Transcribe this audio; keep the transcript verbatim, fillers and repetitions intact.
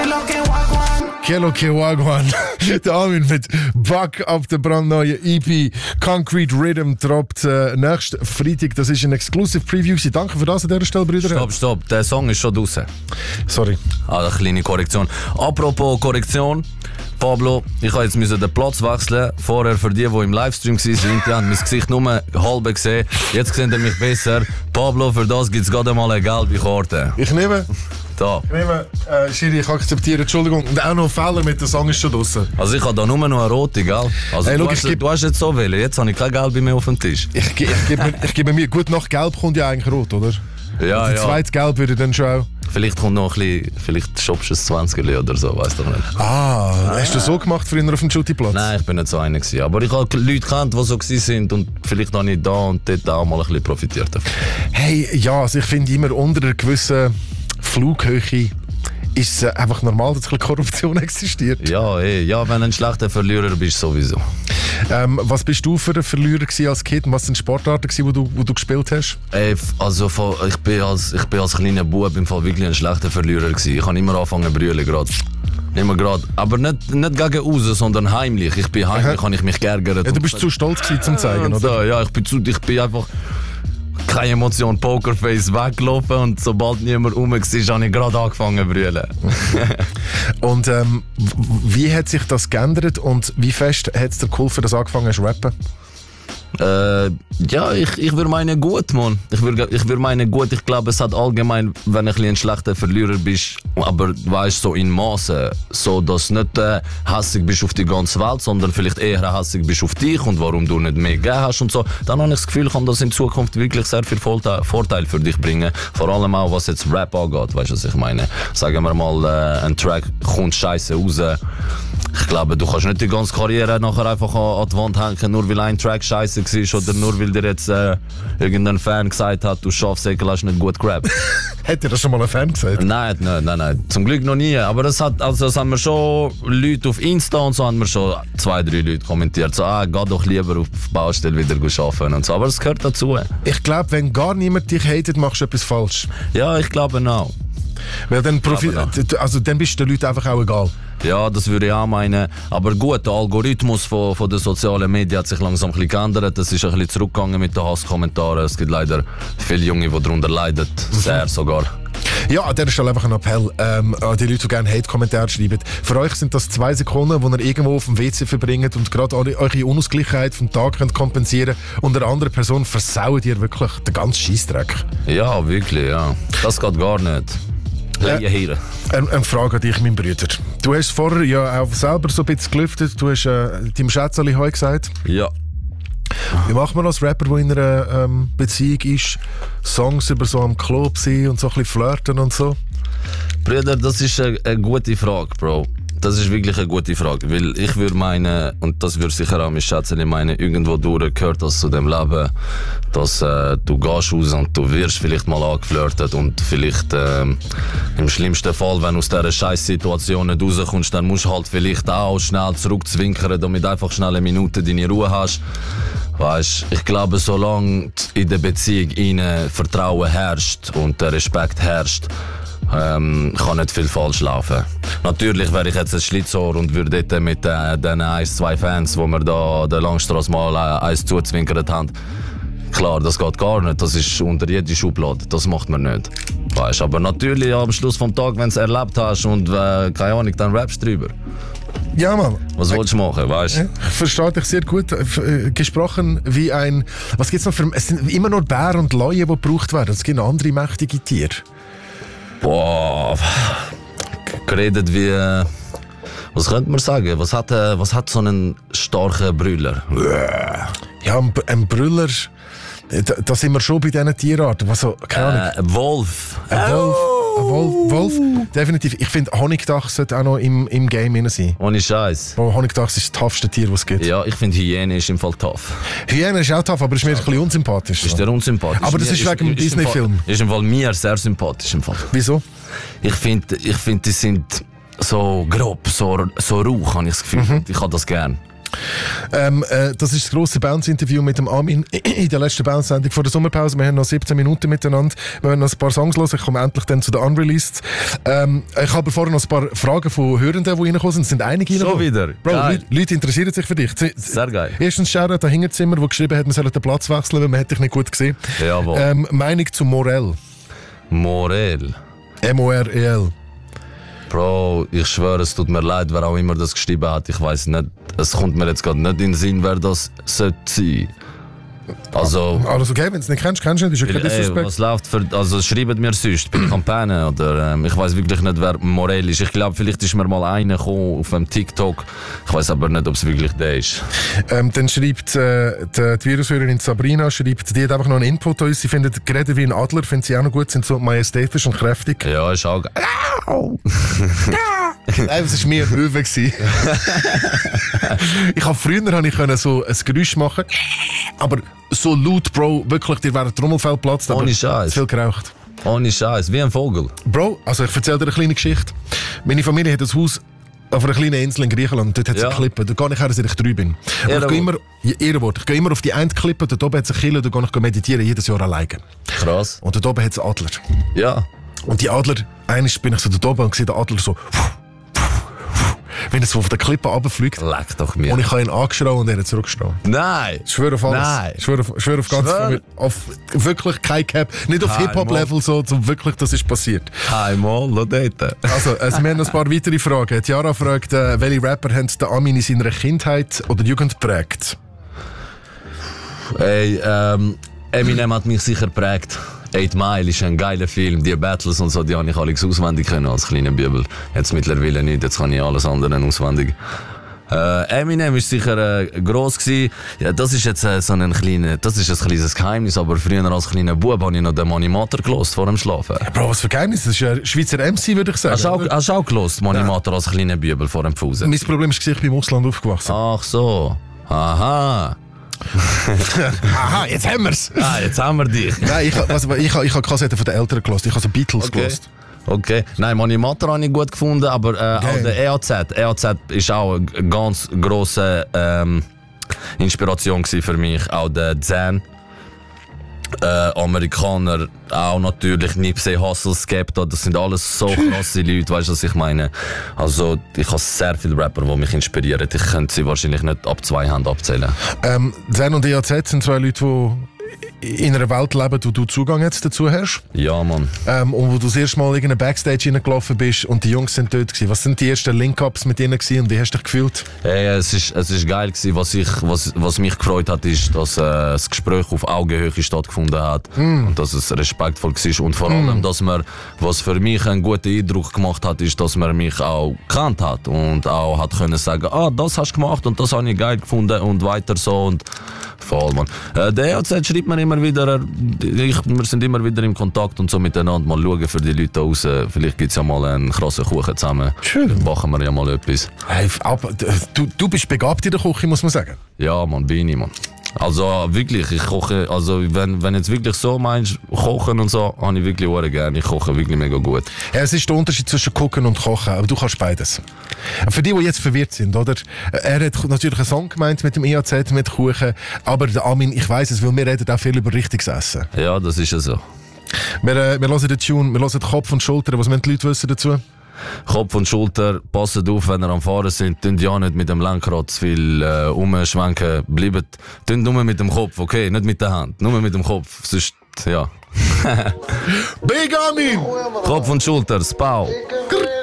Kelo Kewagwan, der Armin mit Buck auf der brandneuen E P Concrete Rhythm droppt äh, nächsten Freitag. Das ist ein Exclusive Preview. Danke für das an dieser Stelle, Brüder. Stopp, stopp, der Song ist schon draußen. Sorry. Ah, eine kleine Korrektion. Apropos Korrektion, Pablo, ich habe jetzt müssen den Platz wechseln. Vorher für die, die im Livestream waren, die haben mein Gesicht nur halb gesehen. Jetzt sehen ihr mich besser. Pablo, für das gibt es gerade mal eine gelbe Karte. Ich nehme... Da. Ich nehme, äh, Schiri, ich akzeptiere, Entschuldigung. Und auch noch ein Fehler mit der Song ist schon draussen. Also ich habe da nur noch eine rote, gell? Also hey, du, look, hast, geb... du hast jetzt so wählen, jetzt habe ich keine gelbe mehr auf dem Tisch. Ich, ich, ich gebe mir, ich gebe mir, gut, nach Gelb kommt ja eigentlich rot, oder? Ja, der ja. zweite Gelb würde dann schon auch... Vielleicht kommt noch ein bisschen, vielleicht shoppst du ein zwanzig oder so, weiss doch nicht. Ah, ah, hast du so gemacht früher auf dem Shooty-Platz? Nein, ich bin nicht so einer gewesen. Aber ich habe Leute gekannt, die so waren und vielleicht habe ich da und dort auch mal ein bisschen profitiert davon. Hey, ja, also ich finde immer unter einer gewissen Flughöhe ist es einfach normal, dass ein bisschen Korruption existiert. Ja, ey, ja, wenn du ein schlechter Verlierer bist, sowieso. Ähm, was bist du für ein Verlierer als Kind? Was sind Sportarten, die du, wo du gespielt hast? Ey, also ich bin als, ich bin als kleiner Bub im Fall wirklich ein schlechter Verlierer gewesen. Ich habe immer angefangen zu brüllen gerade. Immer gerade. Aber nicht, nicht gegen raus, sondern heimlich. Ich bin heimlich, habe ich mich geärgert. Ja, du bist zu stolz gewesen, zum zeigen, ja, oder? So, ja, ich bin, zu, ich bin einfach... keine Emotion, Pokerface weggelaufen und sobald niemand rum war, habe ich gerade angefangen zu brüllen. Und ähm, wie hat sich das geändert und wie fest hat es dir geholfen, dass du angefangen hast zu rappen? Äh, ja, ich, ich würde meinen gut, Mann. Ich würde ich würd meinen gut. Ich glaube, es hat allgemein, wenn du ein schlechter Verlierer bist, aber weißt so in Maßen, so dass du nicht äh, hässig bist auf die ganze Welt, sondern vielleicht eher hässig bist auf dich und warum du nicht mehr gegeben hast und so. Dann habe ich das Gefühl, kann das in Zukunft wirklich sehr viel Vorteil für dich bringen. Vor allem auch, was jetzt Rap angeht, weißt du, was ich meine? Sagen wir mal, äh, ein Track kommt scheiße raus. Ich glaube, du kannst nicht die ganze Karriere nachher einfach an, an die Wand hängen, nur weil ein Track scheiße war oder nur weil dir jetzt äh, irgendein Fan gesagt hat, du Schafsäckel hast nicht gut gerappt. Hat dir das schon mal ein Fan gesagt? Nein, nein, nein, nein. Zum Glück noch nie. Aber das hat, also das haben wir schon Leute auf Insta und so haben wir schon zwei, drei Leute kommentiert. So, ah, geh doch lieber auf die Baustelle wieder arbeiten und so. Aber es gehört dazu. Ich glaube, wenn gar niemand dich hatet, machst du etwas falsch. Ja, ich glaube auch. Weil dann, Profi- also, dann bist du den Leuten einfach auch egal. Ja, das würde ich auch meinen. Aber gut, der Algorithmus von, von den sozialen Medien hat sich langsam ein bisschen geändert. Es ist ein bisschen zurückgegangen mit den Hasskommentaren. Es gibt leider viele Junge, die darunter leiden. Sehr sogar. Ja, an dieser Stelle einfach ein Appell ähm, an die Leute, die gerne Hate-Kommentare schreiben. Für euch sind das zwei Sekunden, wo ihr irgendwo auf dem W C verbringt und gerade eure Unausgleichheit vom Tag könnt kompensieren könnt. Und einer anderen Person versaut ihr wirklich den ganzen Scheissdreck. Ja, wirklich, ja. Das geht gar nicht. Äh, eine, eine Frage an dich, mein Bruder. Du hast vorher ja auch selber so ein bisschen gelüftet. Du hast äh, deinem Schätzeli heu gesagt. Ja. Wie macht man als Rapper, der in einer ähm, Beziehung ist, Songs über so am Club sein und so ein bisschen flirten und so? Bruder, das ist eine, eine gute Frage, Bro. Das ist wirklich eine gute Frage, weil ich würde meinen, und das würde sicher auch mein Schätzchen meinen, irgendwo durch gehört das zu dem Leben, dass äh, du gehst raus und du wirst vielleicht mal angeflirtet und vielleicht äh, im schlimmsten Fall, wenn du aus dieser Scheiß-Situation nicht rauskommst, dann musst du halt vielleicht auch schnell zurückzwinkern, damit du einfach schnell eine Minute deine Ruhe hast. Weißt, ich glaube, solange in der Beziehung ihnen Vertrauen herrscht und der Respekt herrscht, Ähm, kann nicht viel falsch laufen. Natürlich wäre ich jetzt ein Schlitzohr und würde dort mit äh, den ein, zwei Fans, die wir da an der Langstrasse mal äh, eins zuzwinkert haben, klar, das geht gar nicht. Das ist unter jede Schublade. Das macht man nicht. Weißt, aber natürlich am Schluss vom Tag, wenn du es erlebt hast und äh, keine Ahnung, dann rappst du drüber. Ja, Mann. Was willst du machen, weißt du? Ich verstehe dich sehr gut. Äh, gesprochen wie ein... Was gibt's noch für... Es sind immer nur Bären und Leuen, die gebraucht werden. Es gibt andere mächtige Tiere. Boah, geredet wie, was könnte man sagen, was hat, was hat so einen starken Brüller? Ja, ein, ein Brüller, da, da sind wir schon bei diesen Tierarten. Was so, keine Ahnung. Äh, ein Wolf. Ein Wolf. Ein Wolf, Wolf, definitiv. Ich finde, Honigdachs sollte auch noch im, im Game drin sein. Ohne Scheiß. Oh, Honigdachs ist das toughste Tier, was es gibt. Ja, ich finde Hyäne ist im Fall tough. Hyäne ist auch tough, aber ist mir ein bisschen unsympathisch. Ist der unsympathisch? Aber das ist, ist wegen dem Disney-Film. Ist im Fall mir sehr sympathisch im Fall. Wieso? Ich finde, ich find, die sind so grob, so, so rauch, habe ich das Gefühl. Mhm. Ich habe das gern. Ähm, äh, das ist das grosse Bounce-Interview mit dem Armin in der letzten Bounce-Sendung vor der Sommerpause. Wir haben noch siebzehn Minuten miteinander. Wir haben noch ein paar Songs los. Ich komme endlich dann zu den Unreleased. Ähm, ich habe vorher noch ein paar Fragen von Hörenden, die reingekommen sind. Es sind einige Schon wieder? Bro, Geil. Leute, Leute interessieren sich für dich. Sehr geil. Erstens Shoutout an Hinterzimmer, der geschrieben hat, man soll den Platz wechseln, weil man hätte dich nicht gut gesehen. Jawohl. Ähm, Meinung zu Morel. Morel. M O R E L. Bro, ich schwöre, es tut mir leid, wer auch immer das geschrieben hat. Ich weiß nicht, es kommt mir jetzt gerade nicht in den Sinn, wer das sollte sein. Also, Alles okay, wenn du es nicht kennst, kennst du nicht, ist ja kein ey, Disrespect. was läuft für, also schreibt mir sonst, bin ich am Pennen oder ähm, ich weiß wirklich nicht, wer Morel ist. Ich glaube, vielleicht ist mir mal einer gekommen auf einem TikTok. Ich weiß aber nicht, ob es wirklich der ist. Ähm, dann schreibt äh, die, die Virushörerin Sabrina, schreibt, die hat einfach noch einen Input an uns. Sie findet, geredet wie ein Adler, findet sie auch noch gut, sind so majestätisch und kräftig. Ja, ist auch. Nein, das war mir ein Öwe. Ich habe früher habe ich können so ein Geräusch machen, aber so laut, Bro, wirklich, dir wäre ein Trommelfell platzt, aber Ohne Scheiß. zu viel geraucht. Ohne Scheiß, wie ein Vogel. Bro, also ich erzähle dir eine kleine Geschichte. Meine Familie hat ein Haus auf einer kleinen Insel in Griechenland, dort hat es Ja. eine Klippe, da gehe ich her, dass ich drei bin. Und ich Ehrenwort. gehe immer, ja, Ehrenwort, ich gehe immer auf die eine Klippe, dort oben hat es eine Kille, da gehe ich meditieren, jedes Jahr alleine. Krass. Und dort oben hat es Adler. Ja. Und die Adler, einmal bin ich so dort oben und sehe den Adler so, wenn er so auf der Klippe runterfliegt. Leck doch mir. Und ich habe ihn angeschrien und er hat zurückgeschrien. Nein! Ich schwöre auf alles. Nein. Ich schwöre auf, ich schwöre auf ganz Schwör. viel. Auf wirklich kein Cap. Nicht auf Kein Hip-Hop-Level, so, so wirklich, das ist passiert. Einmal, noch dort. Also, also, wir haben noch ein paar weitere Fragen. Tiara fragt, äh, welche Rapper haben den Amin in seiner Kindheit oder Jugend geprägt? Ey, ähm, Eminem hat mich sicher geprägt. Eight Mile ist ein geiler Film. Die Battles und so, die habe ich alle auswendig können als kleiner Bibel. Jetzt mittlerweile nicht, jetzt kann ich alles andere auswendig. Äh, Eminem war sicher äh, gross gewesen. Ja, das ist jetzt äh, so ein kleiner, das ist ein kleines Geheimnis, aber früher als kleiner Bub habe ich noch den Manimator gelost vor dem Schlafen. Bro, was für Geheimnis? Das ist ja Schweizer M C, würde ich sagen. Hast du auch, hast du auch gelost, Manimator als kleiner Bibel vor dem Fuß? Mein Problem ist, ich bin im Ausland aufgewachsen. Ach so. Aha. Aha, jetzt haben wir's! Ah, jetzt haben wir dich. Nein, ich, ha- also, ich, ha- ich habe Kassetten von den Eltern gelost. Ich habe so Beatles Okay. gelost. Okay. Nein, Manimator habe ich gut gefunden, aber äh, auch der E A Z. E A Z ist auch eine ganz grosse ähm, Inspiration gewesen für mich. Auch der Zen. Äh, Amerikaner, auch natürlich Nipsey Hussle, Skepta, das sind alles so krasse Leute, weißt du, was ich meine? Also, ich habe sehr viele Rapper, die mich inspirieren. Ich könnte sie wahrscheinlich nicht ab zwei Händen abzählen. Ähm, Zen und E A Z sind zwei Leute, die in einer Welt leben, wo du Zugang jetzt dazu hast. Ja, Mann. Ähm, und wo du das erste Mal in einen Backstage reingelaufen bist und die Jungs sind dort gewesen. Was sind die ersten Link-Ups mit ihnen gewesen und wie hast du dich gefühlt? Hey, es ist, es ist geil gewesen. Was, ich, was, was mich gefreut hat, ist, dass äh, das Gespräch auf Augenhöhe stattgefunden hat Mm. und dass es respektvoll war und vor allem, dass man, was für mich einen guten Eindruck gemacht hat, ist, dass man mich auch gekannt hat und auch hat können sagen, ah, das hast du gemacht und das habe ich geil gefunden und weiter so und voll, man. Äh, der E A Z schreibt mir immer wieder, äh, ich, wir sind immer wieder im Kontakt und so miteinander, mal schauen für die Leute raus, vielleicht gibt es ja mal einen krassen Kuchen zusammen. Schön. Dann machen wir ja mal etwas. Hey, aber, du, du bist begabt in der Küche, muss man sagen. Ja, man, bin ich, man. Also wirklich, ich koche, also wenn, wenn jetzt wirklich so meinst, kochen und so, habe ich wirklich auch gerne. Ich koche wirklich mega gut. Ja, es ist der Unterschied zwischen Kochen und Kochen, aber du kannst beides. Für die, die jetzt verwirrt sind, oder? Er hat natürlich einen Song gemeint mit dem E A Z, mit Kuchen, aber der Armin, ich weiss es, weil wir reden auch viel über richtiges Essen. Ja, das ist ja so. Wir, äh, wir hören den Tune, wir hören Kopf und Schulter, was müssen die Leute wissen dazu? Kopf und Schulter, passt auf, wenn ihr am Fahren sind, tun ja nicht mit dem Lenkrad zu viel äh, umschwenken, bleibt, tun nur mit dem Kopf, okay, nicht mit der Hand, nur mit dem Kopf, sonst, ja. Big Armin! Kopf und Schulter, Spau. Grrr.